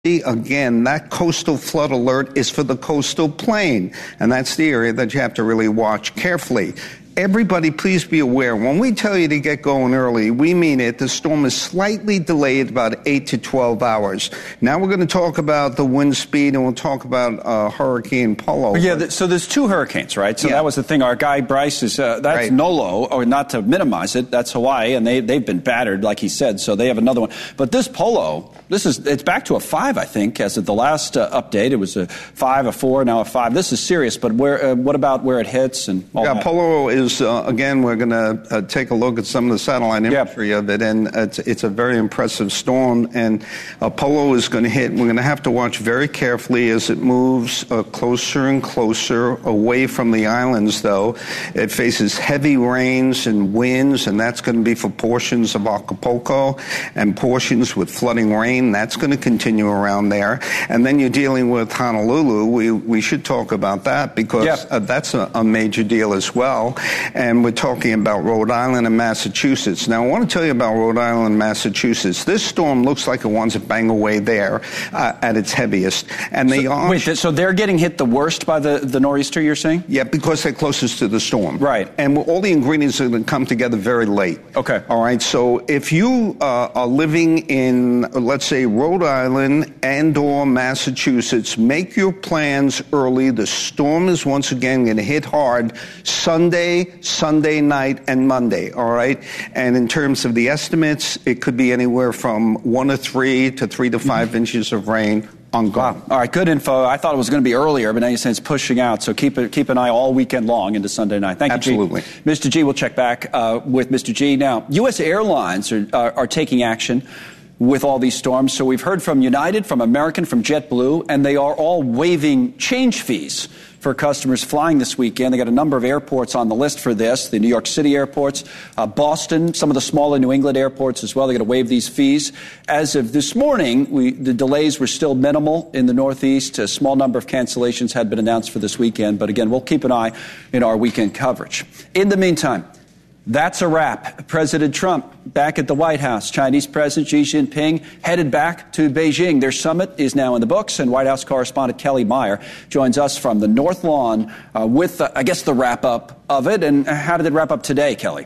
Again, that coastal flood alert is for the coastal plain, and that's the area that you have to really watch carefully. Everybody, please be aware, when we tell you to get going early, we mean it. The storm is slightly delayed about 8 to 12 hours. Now we're going to talk about the wind speed, and we'll talk about Hurricane Polo. Yeah, so there's two hurricanes, right? So that was the thing. Our guy Bryce is, that's right. Nolo, or not to minimize it, that's Hawaii, and they've been battered, like he said, so they have another one. But this Polo, it's back to a 5, I think, as of the last update. It was a 5, a 4, now a 5. This is serious, but what about where it hits and all that? Polo is, again, we're going to take a look at some of the satellite imagery of it, and it's a very impressive storm, and Polo is going to hit. We're going to have to watch very carefully as it moves closer and closer away from the islands, though. It faces heavy rains and winds, and that's going to be for portions of Acapulco and portions with flooding rain. That's going to continue around there. And then you're dealing with Honolulu. We should talk about that because that's a major deal as well. And we're talking about Rhode Island and Massachusetts. Now, I want to tell you about Rhode Island and Massachusetts. This storm looks like it wants to bang away there at its heaviest. And so they're getting hit the worst by the nor'easter, you're saying? Yeah, because they're closest to the storm. Right. And all the ingredients are going to come together very late. Okay. All right. So if you are living in, let's say, Rhode Island and or Massachusetts, make your plans early. The storm is once again going to hit hard Sunday night, and Monday, all right? And in terms of the estimates, it could be anywhere from 1 to 3 to 3 to 5 inches of rain ongoing. Wow. All right, good info. I thought it was going to be earlier, but now you're saying it's pushing out, so keep an eye all weekend long into Sunday night. Thank you, Absolutely. G. Mr. G, we'll check back with Mr. G. Now, U.S. airlines are taking action with all these storms. So we've heard from United, from American, from JetBlue, and they are all waiving change fees for customers flying this weekend. They got a number of airports on the list for this, the New York City airports, Boston, some of the smaller New England airports as well. They're going to waive these fees. As of this morning, the delays were still minimal in the Northeast. A small number of cancellations had been announced for this weekend. But again, we'll keep an eye in our weekend coverage. In the meantime, that's a wrap. President Trump back at the White House. Chinese President Xi Jinping headed back to Beijing. Their summit is now in the books, and White House correspondent Kelly Meyer joins us from the North Lawn with, the wrap-up of it. And how did it wrap up today, Kelly?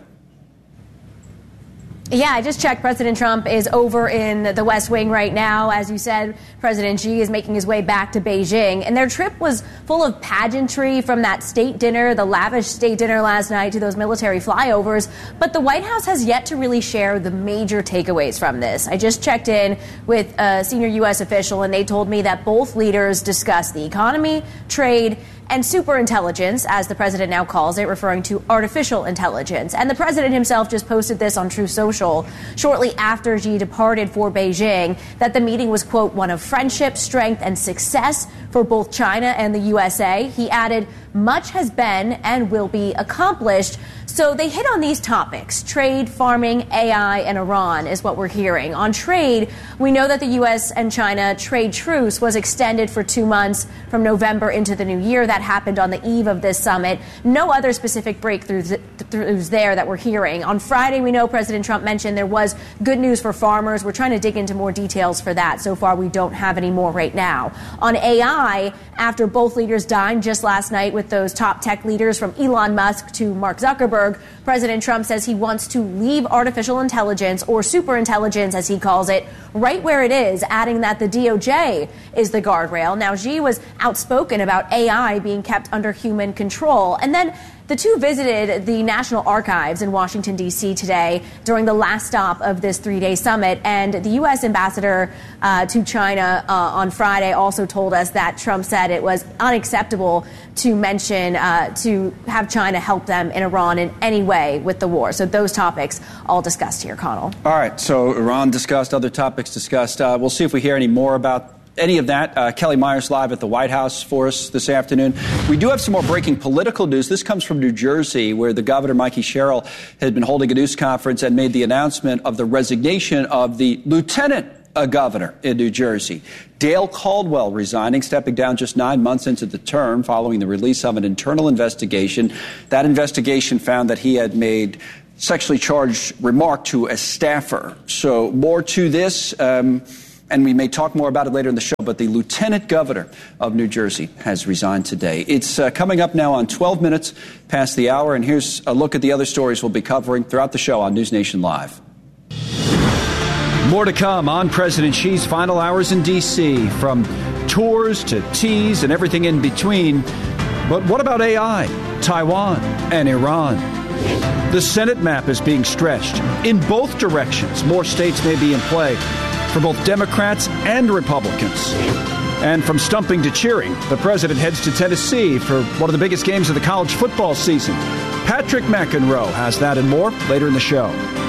Yeah, I just checked. President Trump is over in the West Wing right now. As you said, President Xi is making his way back to Beijing. And their trip was full of pageantry, from that state dinner, the lavish state dinner last night, to those military flyovers. But the White House has yet to really share the major takeaways from this. I just checked in with a senior U.S. official, and they told me that both leaders discussed the economy, trade, and superintelligence, as the president now calls it, referring to artificial intelligence. And the president himself just posted this on Truth Social shortly after Xi departed for Beijing, that the meeting was, quote, one of friendship, strength, and success for both China and the USA. He added, much has been and will be accomplished. So they hit on these topics: trade, farming, AI, and Iran is what we're hearing. On trade, we know that the U.S. and China trade truce was extended for 2 months from November into the new year. That happened on the eve of this summit. No other specific breakthroughs there that we're hearing. On Friday, we know President Trump mentioned there was good news for farmers. We're trying to dig into more details for that. So far, we don't have any more right now. On AI, after both leaders dined just last night with those top tech leaders, from Elon Musk to Mark Zuckerberg, President Trump says he wants to leave artificial intelligence, or superintelligence as he calls it, right where it is, adding that the DOJ is the guardrail. Now, Xi was outspoken about AI being kept under human control. And then the two visited the National Archives in Washington, D.C. today during the last stop of this 3-day summit. And the U.S. ambassador to China on Friday also told us that Trump said it was unacceptable to mention, to have China help them in Iran in any way with the war. So those topics all discussed here, Connell. All right. So Iran discussed, other topics discussed. We'll see if we hear any more about any of that. Kelly Meyer's live at the White House for us this afternoon. We do have some more breaking political news. This comes from New Jersey, where the governor, Mikey Sherrill, had been holding a news conference and made the announcement of the resignation of the lieutenant governor in New Jersey. Dale Caldwell resigning, stepping down just 9 months into the term following the release of an internal investigation. That investigation found that he had made sexually charged remark to a staffer. So more to this. And we may talk more about it later in the show, but the lieutenant governor of New Jersey has resigned today. It's coming up now on 12 minutes past the hour, and here's a look at the other stories we'll be covering throughout the show on News Nation Live. More to come on President Xi's final hours in D.C., from tours to teas and everything in between. But what about AI, Taiwan, and Iran? The Senate map is being stretched in both directions. More states may be in play for both Democrats and Republicans. And from stumping to cheering, the president heads to Tennessee for one of the biggest games of the college football season. Patrick McEnroe has that and more later in the show.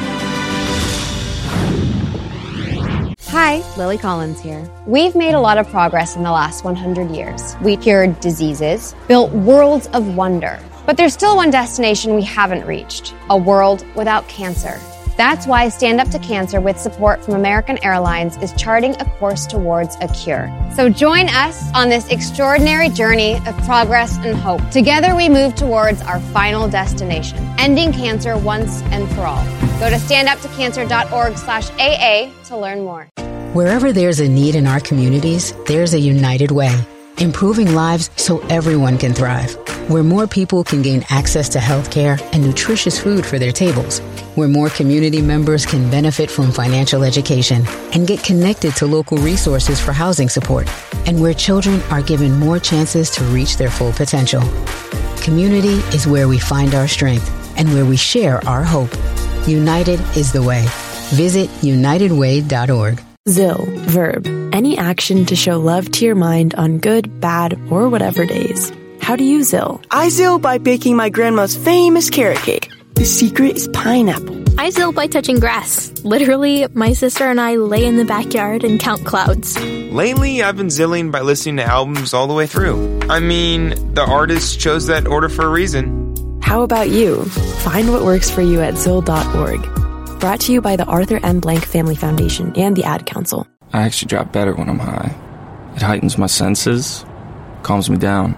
Hi, Lily Collins here. We've made a lot of progress in the last 100 years. We cured diseases, built worlds of wonder. But there's still one destination we haven't reached, a world without cancer. That's why Stand Up to Cancer, with support from American Airlines, is charting a course towards a cure. So join us on this extraordinary journey of progress and hope. Together we move towards our final destination, ending cancer once and for all. Go to standuptocancer.org/AA to learn more. Wherever there's a need in our communities, there's a United Way, improving lives so everyone can thrive. Where more people can gain access to health care and nutritious food for their tables. Where more community members can benefit from financial education and get connected to local resources for housing support. And where children are given more chances to reach their full potential. Community is where we find our strength and where we share our hope. United is the way. Visit unitedway.org. ZIL. Verb. Any action to show love to your mind on good, bad, or whatever days. How do you ZIL? I ZIL by baking my grandma's famous carrot cake. The secret is pineapple. I ZIL by touching grass. Literally, my sister and I lay in the backyard and count clouds. Lately, I've been ZILling by listening to albums all the way through. I mean, the artist chose that order for a reason. How about you? Find what works for you at ZIL.org. Brought to you by the Arthur M. Blank Family Foundation and the Ad Council. I actually drop better when I'm high. It heightens my senses, calms me down.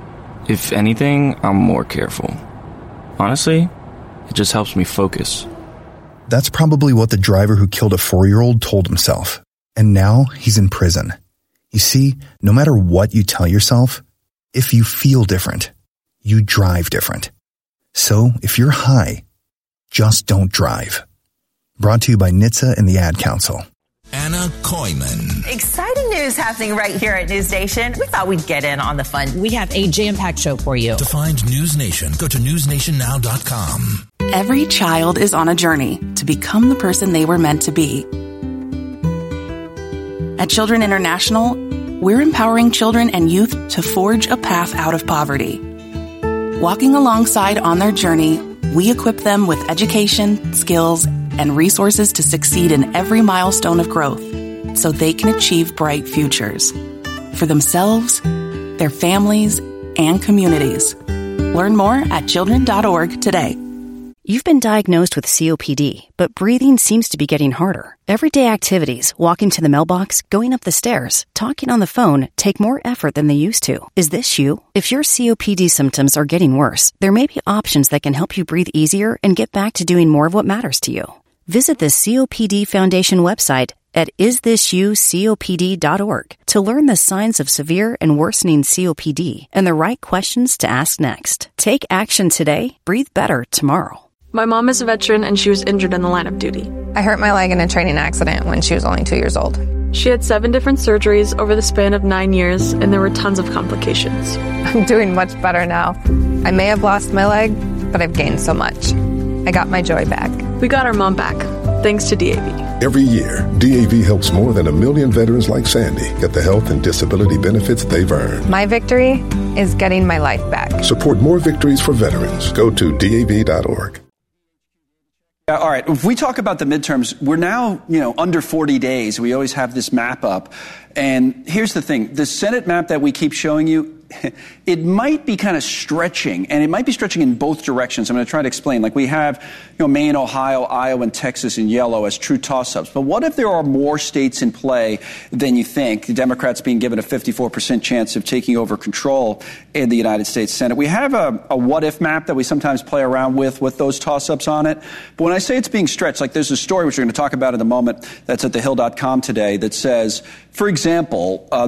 If anything, I'm more careful. Honestly, it just helps me focus. That's probably what the driver who killed a 4-year-old told himself. And now he's in prison. You see, no matter what you tell yourself, if you feel different, you drive different. So if you're high, just don't drive. Brought to you by NHTSA and the Ad Council. Anna Koyman. Exciting news happening right here at News Nation. We thought we'd get in on the fun. We have a jam-packed show for you. To find News Nation, go to newsnationnow.com. Every child is on a journey to become the person they were meant to be. At Children International, we're empowering children and youth to forge a path out of poverty. Walking alongside on their journey, we equip them with education, skills, and resources to succeed in every milestone of growth so they can achieve bright futures for themselves, their families, and communities. Learn more at children.org today. You've been diagnosed with COPD, but breathing seems to be getting harder. Everyday activities, walking to the mailbox, going up the stairs, talking on the phone, take more effort than they used to. Is this you? If your COPD symptoms are getting worse, there may be options that can help you breathe easier and get back to doing more of what matters to you. Visit the COPD Foundation website at isthisyoucopd.org to learn the signs of severe and worsening COPD and the right questions to ask next. Take action today. Breathe better tomorrow. My mom is a veteran and she was injured in the line of duty. I hurt my leg in a training accident when she was only 2 years old. She had 7 different surgeries over the span of 9 years, and there were tons of complications. I'm doing much better now. I may have lost my leg, but I've gained so much. I got my joy back. We got our mom back, thanks to DAV. Every year, DAV helps more than 1 million veterans like Sandy get the health and disability benefits they've earned. My victory is getting my life back. Support more victories for veterans. Go to DAV.org. All right. If we talk about the midterms, we're now, under 40 days. We always have this map up. And here's the thing. The Senate map that we keep showing you, it might be kind of stretching, and it might be stretching in both directions. I'm going to try to explain. Like we have, Maine, Ohio, Iowa, and Texas in yellow as true toss-ups. But what if there are more states in play than you think? The Democrats being given a 54% chance of taking over control in the United States Senate. We have a what-if map that we sometimes play around with those toss-ups on it. But when I say it's being stretched, like there's a story which we're going to talk about in a moment that's at thehill.com today that says, for example,